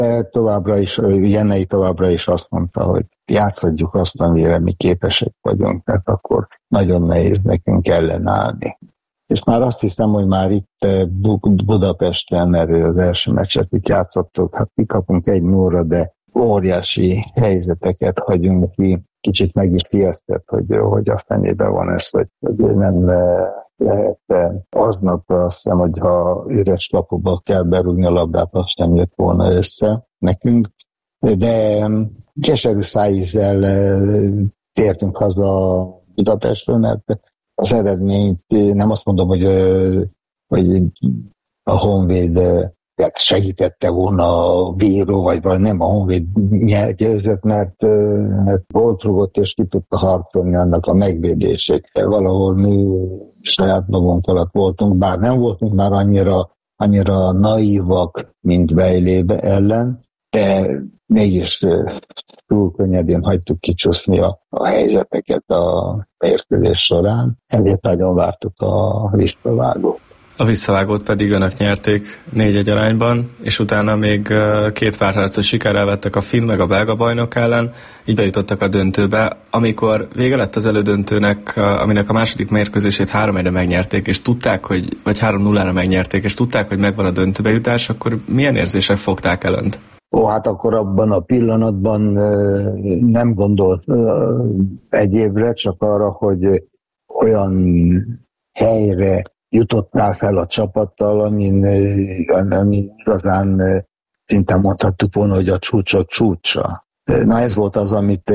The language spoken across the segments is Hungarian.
Továbbra is, Jenei továbbra is azt mondta, hogy játszhatjuk azt, amire mi képesek vagyunk, mert akkor nagyon nehéz nekünk ellenállni. És már azt hiszem, hogy már itt Budapesten, mert az első meccset itt játszottuk, hát mi kapunk 1-0-ra, de óriási helyzeteket hagyunk ki. Kicsit meg is ijesztett, hogy a fenébe van ez, hogy nem lehet aznap, azt hiszem, hogy ha üres lapokba kell berúgni a labdát, azt nem jött volna össze nekünk. De keserű szájízzel tértünk haza Budapestről, mert az eredményt nem azt mondom, hogy a Honvéd segítette volna a bíró, vagy nem, a Honvéd győzött, mert volt rúgott, és ki tudta harcolni annak a megvédését. Valahol mi saját magunk alatt voltunk, bár nem voltunk már annyira naívak, mint Bejlébe ellen, de mégis túl könnyedén hagytuk kicsúszni a helyzeteket a mérkőzés során. Ezért nagyon vártuk a visszavágót. A visszavágót pedig önök nyerték 4-1 arányban, és utána még 2 párharcot sikerrel vettek a finn meg a belga bajnok ellen, így bejutottak a döntőbe. Amikor vége lett az elődöntőnek, aminek a második mérkőzését 3-1-re megnyerték, és tudták, vagy 3-0-ra megnyerték, és tudták, hogy megvan a döntőbe jutás, akkor milyen érzések fogták el önt? Hát akkor abban a pillanatban nem gondolt egyébre, csak arra, hogy olyan helyre jutottál fel a csapattal, amin igazán szinte mondhattuk volna, hogy a csúcsok csúcsa. Na ez volt az, amit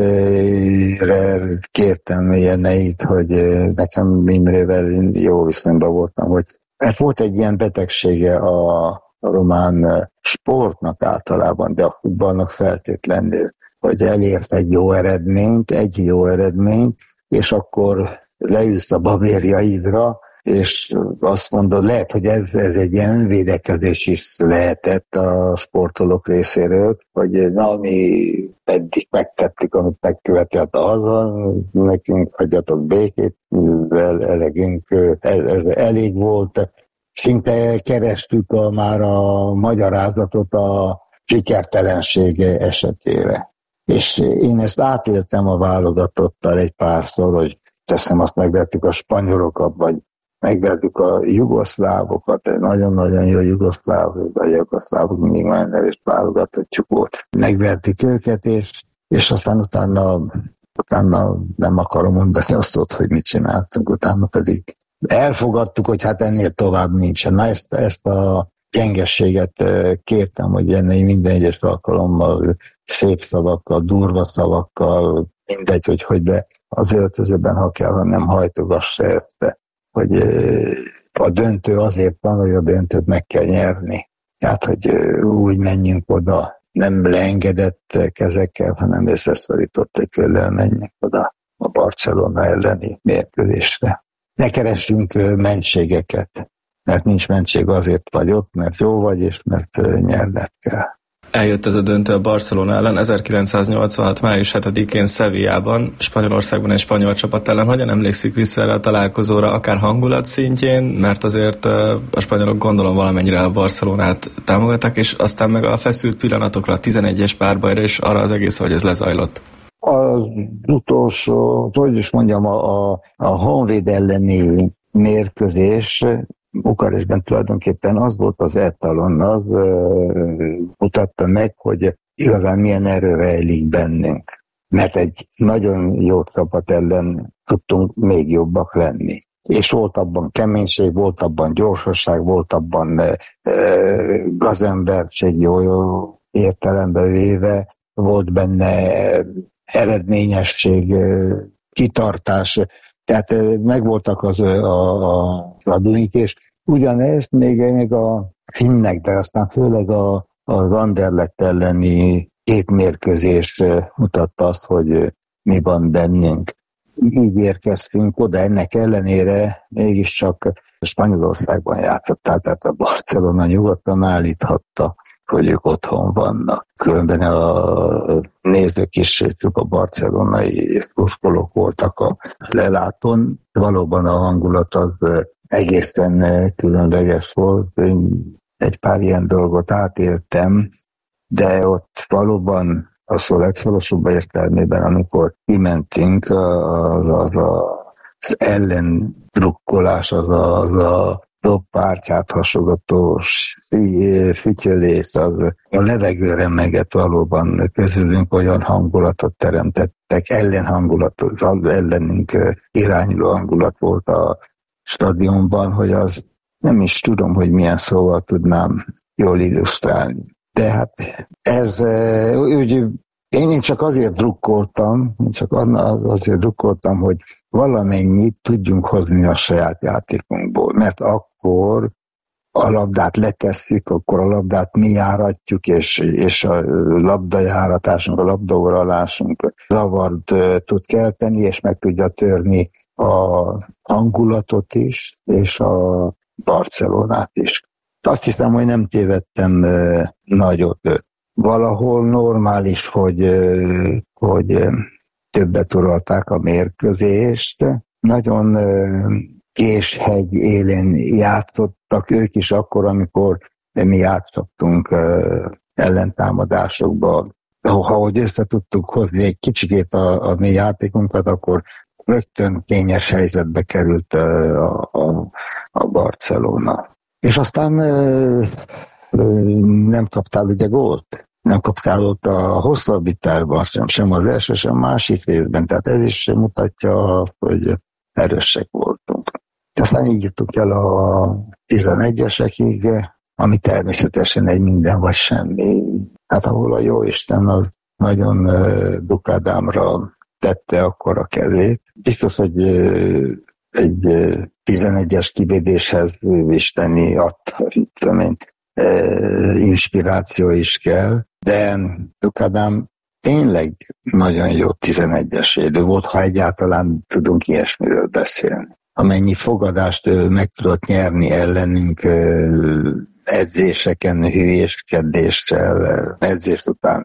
kértem Jeneit, hogy nekem Imrével jó viszonyban voltam, mert volt egy ilyen betegsége a román sportnak általában, de a futballnak feltétlenül, hogy elérsz egy jó eredményt, és akkor leülsz a babérjaidra, és azt mondod, lehet, hogy ez egy ilyen önvédekezés is lehetett a sportolók részéről, hogy ami eddig megtettük, amit megkövetelt a haza, nekünk hagyjatok békét, elegünk, ez elég volt. Szinte kerestük már a magyarázatot a sikertelenség esetére. És én ezt átéltem a válogatottal egy párszor, hogy teszem, azt megvertük a spanyolokat, vagy megvertük a jugoszlávokat, nagyon-nagyon jó jugoszlávok mindig nagyon erős válogatottjuk volt. Megvertük őket, és aztán utána nem akarom mondani azt, hogy mit csináltunk, utána pedig elfogadtuk, hogy hát ennél tovább nincsen. Na ezt a gyengességet kértem, hogy ennél minden egyes alkalommal szép szavakkal, durva szavakkal, mindegy, de az öltözőben, ha kell, ha nem hajtogassa ezt, hogy a döntő azért van, hogy a döntőt meg kell nyerni. Tehát, hogy úgy menjünk oda, nem leengedett kezekkel, hanem összeszorított köllel menjünk oda a Barcelona elleni mérkőzésre. Ne keressünk mentségeket, mert nincs mentség, azért vagy ott, mert jó vagy, és mert nyerned kell. Eljött ez a döntő a Barcelona ellen 1986. május 7-én Sevillában, Spanyolországban egy spanyol csapat ellen. Hogyan emlékszik vissza erre a találkozóra, akár hangulat szintjén, mert azért a spanyolok gondolom valamennyire a Barcelonát támogatták, és aztán meg a feszült pillanatokra, a 11-es párbajra, és arra az egész, hogy ez lezajlott. Az utolsó, hogy is mondjam, a Honvéd elleni mérkőzés Bukarestben tulajdonképpen az volt az etalon, az mutatta meg, hogy igazán milyen erő rejlik bennünk. Mert egy nagyon jó csapat ellen tudtunk még jobbak lenni. És volt abban keménység, volt abban gyorsaság, volt abban gazemberség, jó értelembe véve, volt benne eredményesség, kitartás, tehát megvoltak az adóink, és ugyanezt még a finnek, de aztán főleg az Anderlecht elleni 2 mérkőzés mutatta azt, hogy mi van bennünk. Így érkeztünk oda, ennek ellenére mégiscsak Spanyolországban játszottál, tehát a Barcelona nyugodtan állíthatta, hogy ők otthon vannak. Különben a nézők is, a barcelonai szurkolók voltak a lelátón. Valóban a hangulat az egészen különleges volt. Egy pár ilyen dolgot átéltem, de ott valóban a szó legszorosabb értelmében, amikor kimentünk, az ellendrukkolás, az a dobbpártyát hasogató fütyölész, az a levegőre meget valóban közülünk, olyan hangulatot teremtettek, ellenhangulatot, ellenünk irányuló hangulat volt a stadionban, hogy az nem is tudom, hogy milyen szóval tudnám jól illusztrálni. De hát ez úgy, én csak azért drukkoltam, hogy valamennyit tudjunk hozni a saját játékunkból, mert akkor a labdát letesszük, akkor a labdát mi járatjuk, és a labdajáratásunk, a labdauralásunk zavart tud kelteni, és meg tudja törni a hangulatot is, és a Barcelonát is. Azt hiszem, hogy nem tévedtem nagyot. Valahol normális, hogy többet uralták a mérkőzést. Nagyon késhegy élén játszottak ők is akkor, amikor mi játszottunk ellentámadásokba. Ahogy össze tudtuk hozni egy kicsikét a mi játékunkat, akkor rögtön kényes helyzetbe került a Barcelona. És aztán nem kaptál ugye gólt. Nem kaptál ott a hosszabbításban sem az első, sem a másik részben. Tehát ez is mutatja, hogy erősek voltunk. Aztán így jutunk el a 11-esekig, ami természetesen egy minden vagy semmi. Hát ahol a Jóisten az nagyon Dukadámra tette akkor a kezét. Biztos, hogy egy 11-es kivédéshez isteni inspiráció is kell, de Dukadám tényleg nagyon jó 11-es védő volt, ha egyáltalán tudunk ilyesmiről beszélni. Amennyi fogadást ő meg tudott nyerni ellenünk edzéseken, hülyéskedéssel, edzés után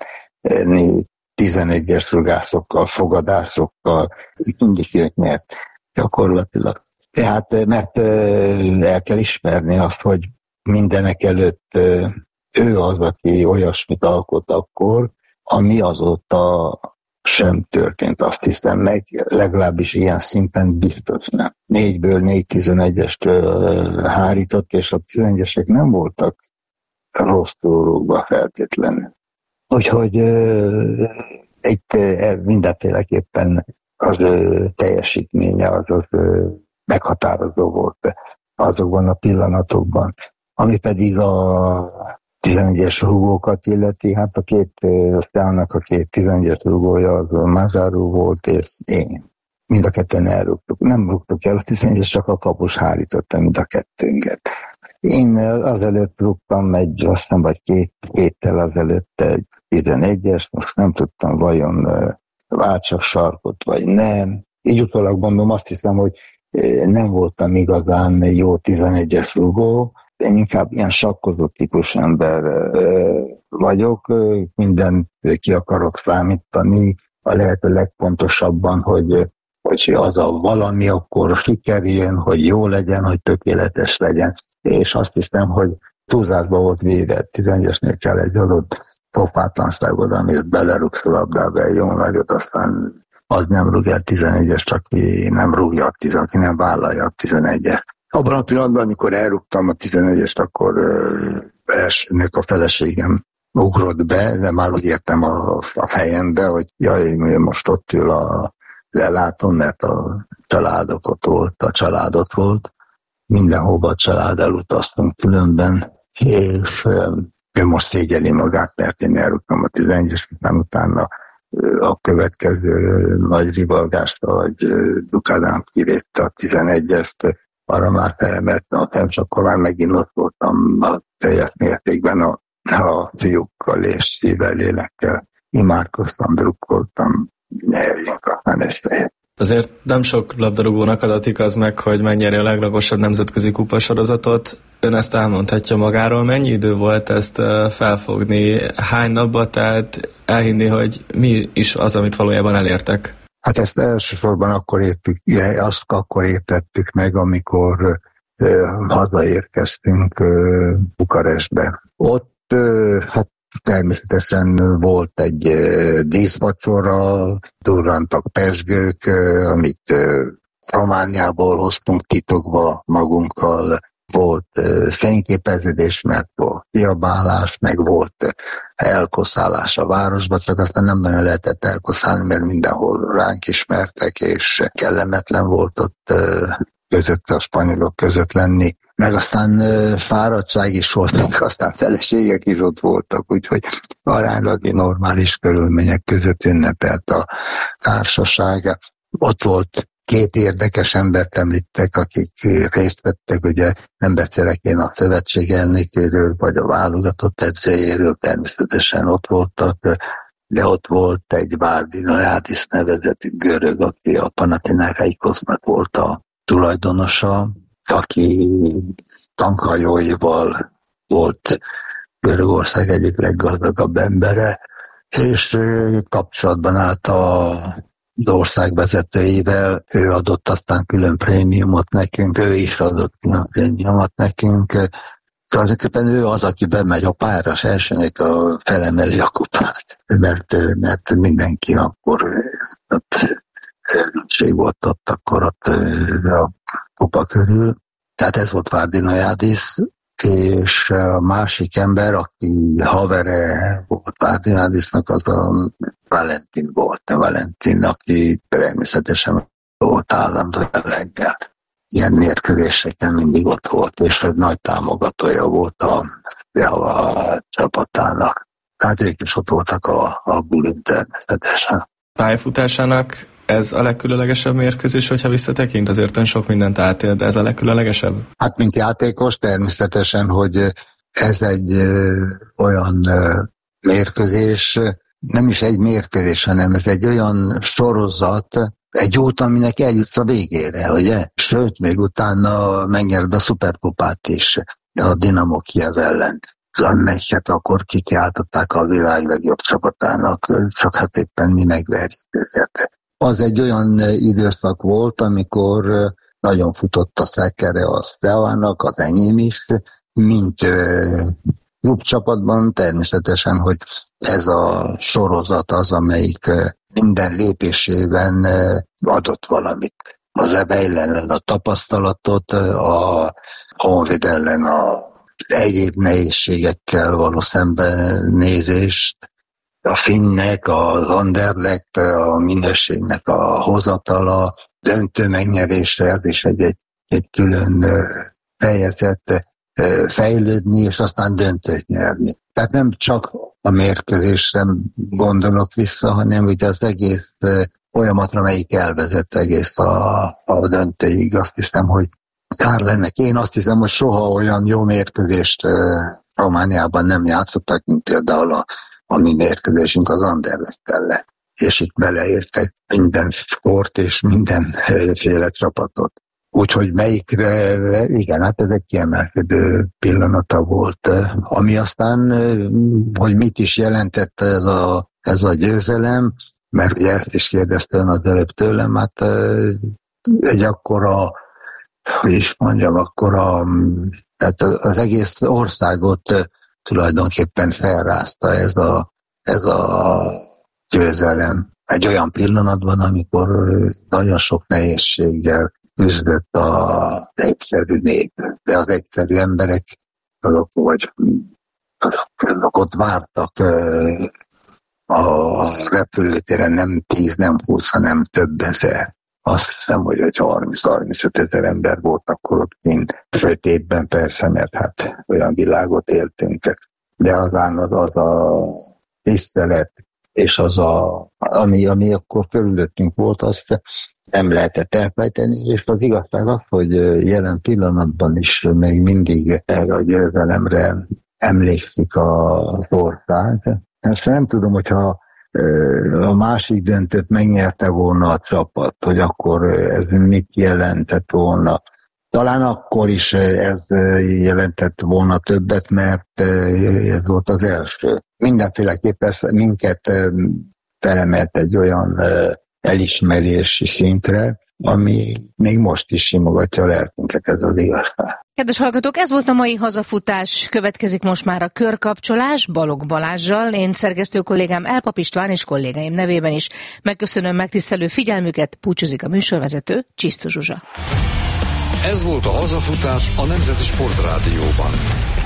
11-es rugásokkal, fogadásokkal, mindig őt nyert gyakorlatilag. Tehát, mert el kell ismerni azt, hogy mindenek előtt ő az, aki olyasmit alkot akkor, ami azóta sem történt, azt hiszem meg, legalábbis ilyen szinten biztos nem. 4-ből 4 11-est hárított, és a 11-esek nem voltak rossz túrókba feltétlenül. Úgyhogy itt mindenféleképpen az teljesítménye az meghatározó volt azokban a pillanatokban. Ami pedig a 11-es rúgókat illeti, hát a két 11-es rúgója az a Mazaru volt, és én. Mind a ketten elrúgtuk. Nem rúgtuk el a 11-es, csak a kapus hárította mind a kettőnket. Én azelőtt rúgtam azt hiszem, vagy két héttel azelőtt egy 11-es, most nem tudtam, vajon váltsak sarkot, vagy nem. Így utólag mondom, azt hiszem, hogy nem voltam igazán jó 11-es rúgó, én inkább ilyen sakkozó típus ember vagyok, mindent ki akarok számítani, a lehető legpontosabban, hogy az a valami akkor sikerüljön, hogy jó legyen, hogy tökéletes legyen. És azt hiszem, hogy túlzásba volt véve, 11-esnél kell egy adott pofátlanságod, amit belerúgsz a labdába egy jó nagyot, aztán az nem rúg el 11-est, aki nem rúgja aki nem vállalja a 11-est. Abban a pillanatban, amikor elrúgtam a 11-est, akkor elsőnek a feleségem ugrott be, de már úgy értem a fejembe, hogy jaj, most ott ül a lelátón, mert a családok ott volt, a család ott volt. Mindenhova a család elutaztunk különben, és ő most szégyeli magát, mert én elrúgtam a 11-est, utána a következő nagy rivalgásra, hogy Dukadám kivédte a 11-est, arra már felemeltem, csak akkor már megint ott voltam a teljes mértékben a fiúkkal és szívvel, lélekkel imádkoztam, drukkoltam, nyerjünk a ezt. Azért nem sok labdarúgónak adatik az meg, hogy megnyeri a leglagosabb nemzetközi kupasorozatot. Ön ezt elmondhatja magáról. Mennyi idő volt ezt felfogni? Hány napba telt elhinni, hogy mi is az, amit valójában elértek? Hát ezt elsősorban akkor értettük meg, amikor hazaérkeztünk Bukarestbe. Ott hát Természetesen volt egy díszvacsora, durrantak pezsgők, amit Romániából hoztunk titokba magunkkal, volt fényképeződés, mert volt kiabálás, meg volt elkoszálás a városba, csak aztán nem nagyon lehetett elkoszálni, mert mindenhol ránk ismertek, és kellemetlen volt ott között a spanyolok között lenni, meg aztán fáradtság is volt, aztán feleségek is ott voltak, úgyhogy aránylag normális körülmények között ünnepelt a társaság. Ott volt két érdekes embert említek, akik részt vettek, ugye nem beszélek én a szövetség elnökéről, vagy a válogatott edzőjéről, természetesen ott voltak, de ott volt egy Vardinaiadis nevezetű görög, aki a Panathinaikosnak volt a tulajdonosa, aki tankhajóival volt Görögország egyik leggazdagabb embere, és kapcsolatban állt az ország vezetőivel, ő adott aztán külön prémiumot nekünk, ő is adott külön prémiumot nekünk. Tulajdonképpen ő az, aki bemegy a pályára, elsőnek felemeli a kupát, mert mindenki akkor nagy volt ott a kupa körül. Tehát ez volt Vardinaiadis, és a másik ember, aki havere volt Vardinaiadisnak, az a Valentin volt. Valentin, aki természetesen volt állandó jelleggel. Ilyen mérkőzéseken mindig ott volt, és egy nagy támogatója volt a csapatának. Tehát ők is ott voltak a bulin természetesen. Pályafutásának ez a legkülönlegesebb mérkőzés, hogyha visszatekint? Azért ön sok mindent átél, de ez a legkülönlegesebb? Hát, mint játékos természetesen, hogy ez egy olyan mérkőzés, nem is egy mérkőzés, hanem ez egy olyan sorozat, egy út, aminek eljutsz a végére, ugye? Sőt, még utána megnyered a szuperkupát is, a Dinamo Kijev ellen, amelyeket akkor kikiáltották a világ legjobb csapatának, csak hát éppen mi megverjük őket. Az egy olyan időszak volt, amikor nagyon futott a szekere a Steaua-nak, az enyém is, mint klubcsapatban természetesen, hogy ez a sorozat az, amelyik minden lépésében adott valamit. Az Ebeil ellen a tapasztalatot, a Honvéd ellen a egyéb nehézségekkel való szembenézést, a Finnnek, az Anderlecht, a minőségnek a hozatala, döntő megnyerése, ez is egy külön fejezet, fejlődni, és aztán döntőt nyerni. Tehát nem csak a mérkőzésre gondolok vissza, hanem ugye az egész folyamatra, melyik elvezet egész a döntőig. Azt hiszem, hogy kár lenne. Én azt hiszem, hogy soha olyan jó mérkőzést Romániában nem játszottak, mint például a mi mérkőzésünk az Anderlecht ellen. És itt beleértek minden sport és mindenféle csapatot. Úgyhogy melyikre, igen, hát ez egy kiemelkedő pillanata volt. Ami aztán, hogy mit is jelentett ez a győzelem, mert ugye ezt is kérdeztem az előbb tőlem, hát egy akkora, hogy is mondjam, tehát az egész országot tulajdonképpen felrázta ez a győzelem. Egy olyan pillanatban, amikor nagyon sok nehézséggel küzdött az egyszerű nép, de az egyszerű emberek azok ott vártak a repülőtéren nem 10, nem 20, hanem több ezer. Azt hiszem, hogy egy 30-35 ezer ember volt akkor ott kint. Sötétben persze, mert hát olyan világot éltünk. De az a tisztelet, és ami akkor körülöttünk volt, azt nem lehetett elfejteni, és az igazság az, hogy jelen pillanatban is még mindig erre a győzelemre emlékszik az ország. Ezt nem tudom, hogyha a másik döntőt megnyerte volna a csapat, hogy akkor ez mit jelentett volna. Talán akkor is ez jelentett volna többet, mert ez volt az első. Mindenféleképpen minket felemelt egy olyan elismerési szintre, ami még most is simogatja a lelkünket, ez az igazság. Kedves hallgatók, ez volt a mai hazafutás. Következik most már a körkapcsolás Balogh Balázssal. Én szerkesztő kollégám Elpap István és kollégáim nevében is megköszönöm megtisztelő figyelmüket. Búcsúzik a műsorvezető, Csisztus Zsuzsa. Ez volt a hazafutás a Nemzeti Sportrádióban.